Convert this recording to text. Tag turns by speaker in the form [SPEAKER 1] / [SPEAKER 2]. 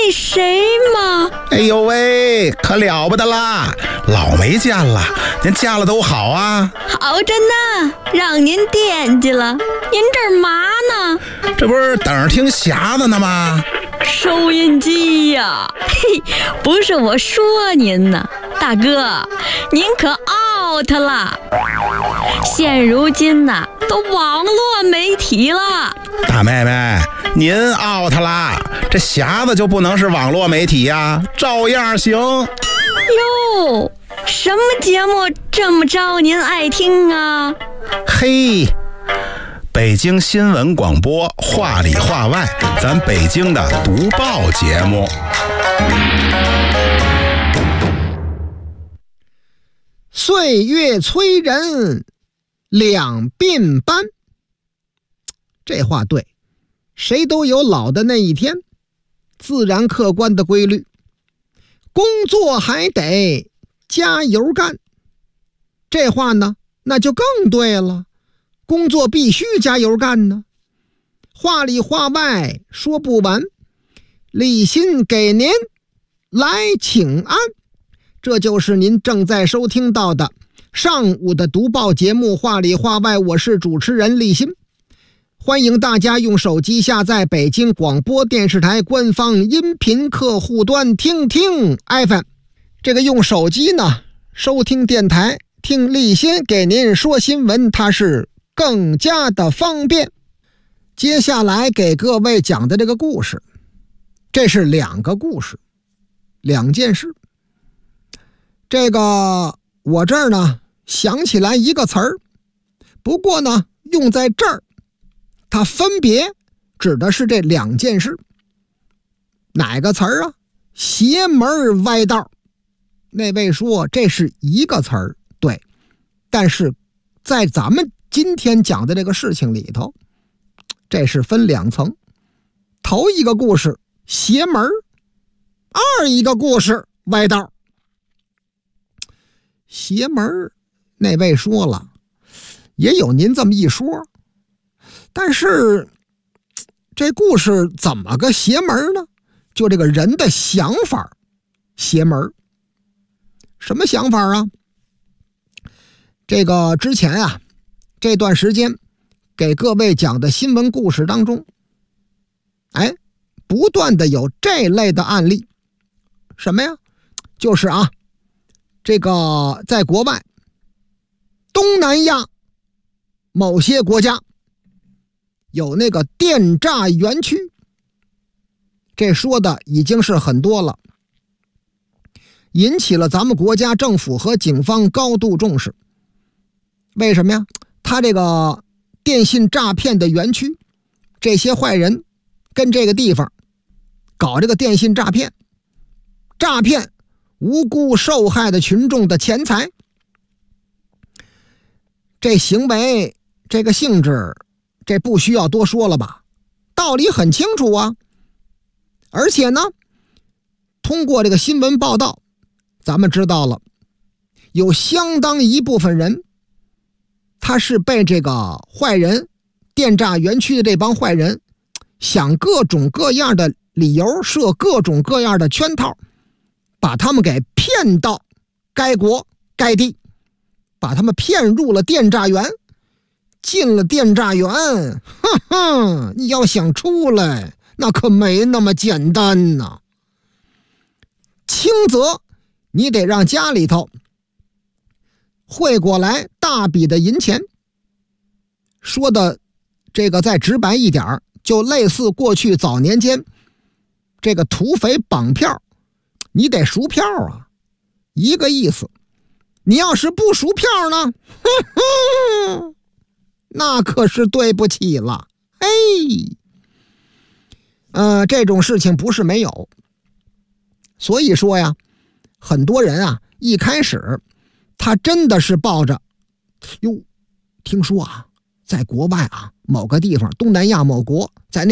[SPEAKER 1] 那谁吗？
[SPEAKER 2] 哎呦喂，可了不得啦！老没见了，您见了都好啊。
[SPEAKER 1] 好着呢，让您惦记了。您这儿嘛呢？
[SPEAKER 2] 这不是等着听匣子呢吗？
[SPEAKER 1] 收音机呀，嘿，不是我说您呢，大哥，您可 out 了。现如今呐，都网络媒体了。
[SPEAKER 2] 大妹妹，您 out 啦，这匣子就不能是网络媒体呀，照样行。
[SPEAKER 1] 哟，什么节目这么招您爱听啊？
[SPEAKER 2] 嘿，北京新闻广播话里话外，咱北京的读报节目。
[SPEAKER 3] 岁月催人两鬓斑，这话对，谁都有老的那一天，自然客观的规律。工作还得加油干，这话呢，那就更对了，工作必须加油干呢。话里话外说不完，立新给您来请安。这就是您正在收听到的上午的读报节目话里话外，我是主持人立新。欢迎大家用手机下载北京广播电视台官方音频客户端听听 FM。 这个用手机呢收听电台，听立新给您说新闻，它是更加的方便。接下来给各位讲的这个故事，这是两个故事，两件事。这个我这儿呢想起来一个词儿，不过呢用在这儿它分别指的是这两件事。哪个词儿啊？邪门歪道。那位说这是一个词儿，对，但是在咱们今天讲的这个事情里头，这是分两层。头一个故事邪门，二一个故事歪道。邪门那位说了，也有您这么一说，但是这故事怎么个邪门呢？就这个人的想法邪门。什么想法啊？这个之前啊，这段时间给各位讲的新闻故事当中，不断的有这类的案例。什么呀？就是啊，这个在国外东南亚某些国家有那个电诈园区，这说的已经是很多了，引起了咱们国家政府和警方高度重视。为什么呀？他这个电信诈骗的园区，这些坏人跟这个地方搞这个电信诈骗，诈骗无辜受害的群众的钱财。这行为这个性质，这不需要多说了吧，道理很清楚啊。而且呢，通过这个新闻报道，咱们知道了有相当一部分人，他是被这个坏人电诈园区的这帮坏人想各种各样的理由，设各种各样的圈套，把他们给骗到该国该地，把他们骗入了电诈园。进了电诈园，你要想出来那可没那么简单呐。轻则你得让家里头汇过来大笔的银钱，说的这个再直白一点，就类似过去早年间这个土匪绑票，你得赎票啊，一个意思。你要是不赎票呢，那可是对不起了。这种事情不是没有。所以说呀，很多人啊，一开始他真的是抱着听说啊，在国外啊某个地方东南亚某国，在那